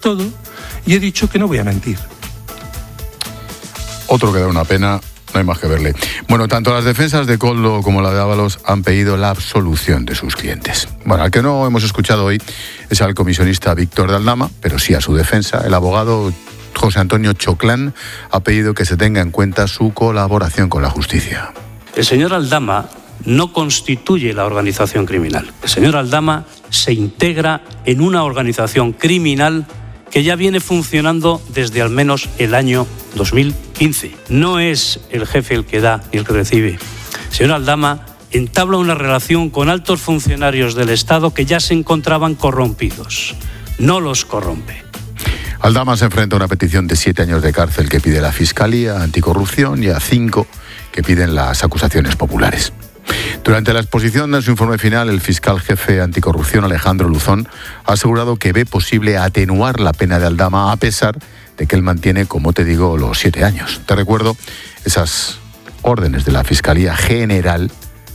todo y he dicho que no voy a mentir. Otro que da una pena, no hay más que verle. Bueno, tanto las defensas de Koldo como la de Ábalos han pedido la absolución de sus clientes. Bueno, al que no hemos escuchado hoy es al comisionista Víctor de Aldama, pero sí a su defensa. El abogado José Antonio Choclán ha pedido que se tenga en cuenta su colaboración con la justicia. El señor Aldama no constituye la organización criminal. El señor Aldama se integra en una organización criminal que ya viene funcionando desde al menos el año 2015. No es el jefe el que da y el que recibe. El señor Aldama entabla una relación con altos funcionarios del Estado que ya se encontraban corrompidos. No los corrompe. Aldama se enfrenta a una petición de 7 años de cárcel que pide la Fiscalía Anticorrupción y a 5 que piden las acusaciones populares. Durante la exposición de su informe final, el fiscal jefe anticorrupción Alejandro Luzón ha asegurado que ve posible atenuar la pena de Aldama a pesar de que él mantiene, como te digo, los 7 años. Te recuerdo esas órdenes de la Fiscalía General,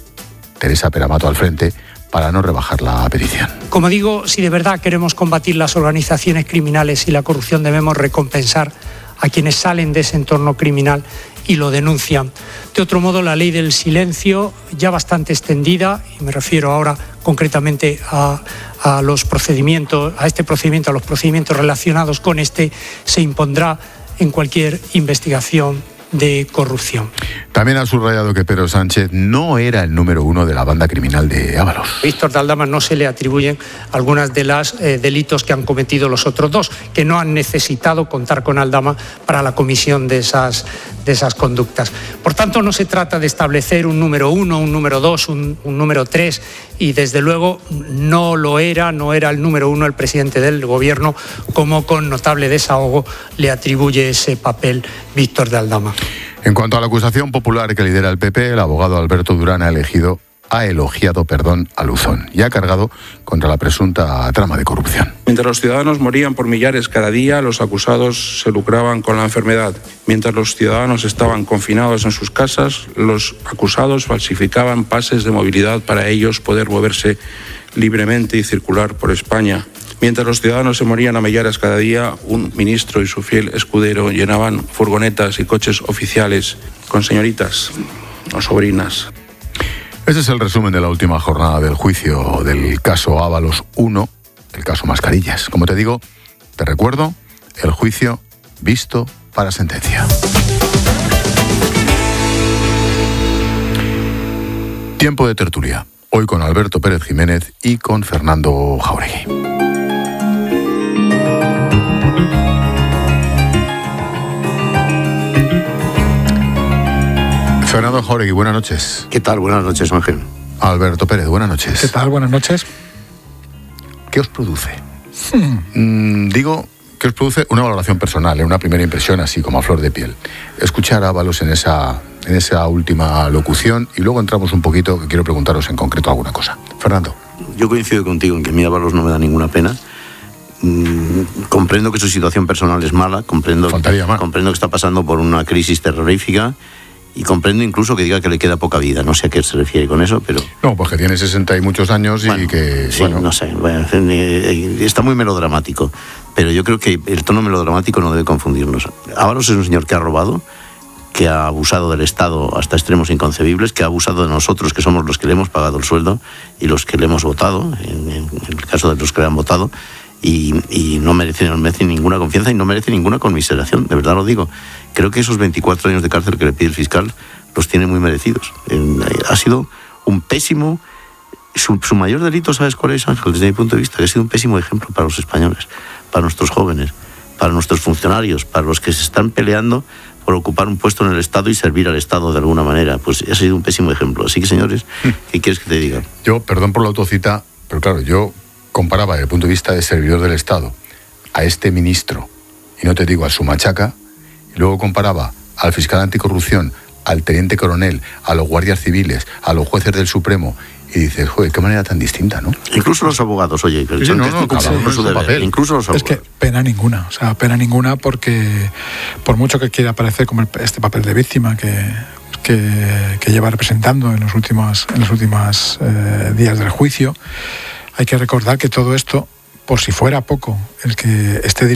Teresa Peramato al frente, para no rebajar la petición. Como digo, si de verdad queremos combatir las organizaciones criminales y la corrupción, debemos recompensar a quienes salen de ese entorno criminal y lo denuncian. De otro modo, la ley del silencio, ya bastante extendida, y me refiero ahora concretamente a los procedimientos, a este procedimiento, a los procedimientos relacionados con este, se impondrá en cualquier investigación de corrupción. También ha subrayado que Pedro Sánchez no era el número 1 de la banda criminal de Ábalos. Víctor de Aldama no se le atribuyen algunas de las delitos que han cometido los otros dos, que no han necesitado contar con Aldama para la comisión de esas conductas. Por tanto, no se trata de establecer un número 1, un número 2, un número 3, y desde luego no era el número 1 el presidente del gobierno, como con notable desahogo le atribuye ese papel Víctor de Aldama. En cuanto a la acusación popular que lidera el PP, el abogado Alberto Durán ha elogiado a Luzón y ha cargado contra la presunta trama de corrupción. Mientras los ciudadanos morían por millares cada día, los acusados se lucraban con la enfermedad. Mientras los ciudadanos estaban confinados en sus casas, los acusados falsificaban pases de movilidad para ellos poder moverse libremente y circular por España. Mientras los ciudadanos se morían a millares cada día, un ministro y su fiel escudero llenaban furgonetas y coches oficiales con señoritas o sobrinas. Ese es el resumen de la última jornada del juicio del caso Ábalos 1, el caso Mascarillas. Como te digo, te recuerdo, el juicio visto para sentencia. Tiempo de tertulia. Hoy con Alberto Pérez Jiménez y con Fernando Jáuregui. Fernando Jáuregui, buenas noches. ¿Qué tal? Buenas noches, Ángel. Alberto Pérez, buenas noches. ¿Qué tal? Buenas noches. ¿Qué os produce? Digo, ¿qué os produce? Una valoración personal, una primera impresión así como a flor de piel. Escuchar a Ábalos en esa última locución y luego entramos un poquito, que quiero preguntaros en concreto alguna cosa. Fernando. Yo coincido contigo en que a mí Ábalos no me da ninguna pena. Comprendo que su situación personal es mala, comprendo que está pasando por una crisis terrorífica. Y comprendo incluso que diga que le queda poca vida. No sé a qué se refiere con eso, pero... No, pues que tiene 60 y muchos años y que... Sí, bueno. No sé. Bueno, está muy melodramático. Pero yo creo que el tono melodramático no debe confundirnos. Ábalos es un señor que ha robado, que ha abusado del Estado hasta extremos inconcebibles, que ha abusado de nosotros, que somos los que le hemos pagado el sueldo y los que le hemos votado, en el caso de los que le han votado, y no merece ninguna confianza y no merece ninguna conmiseración, de verdad lo digo. Creo que esos 24 años de cárcel que le pide el fiscal los tiene muy merecidos. Ha sido un pésimo... Su mayor delito, ¿sabes cuál es, Ángel? Desde mi punto de vista, que ha sido un pésimo ejemplo para los españoles, para nuestros jóvenes, para nuestros funcionarios, para los que se están peleando por ocupar un puesto en el Estado y servir al Estado de alguna manera. Pues ha sido un pésimo ejemplo. Así que, señores, ¿qué quieres que te diga? Yo, perdón por la autocita, pero claro, yo comparaba desde el punto de vista de servidor del Estado a este ministro, y no te digo a su machaca, y luego comparaba al fiscal anticorrupción, al teniente coronel, a los guardias civiles, a los jueces del Supremo, y dices, joder, qué manera tan distinta, ¿no? Incluso los abogados, oye, que incluso los abogados. Es que pena ninguna, porque por mucho que quiera aparecer como este papel de víctima que lleva representando en los últimos días del juicio, hay que recordar que todo esto, por si fuera poco, el que esté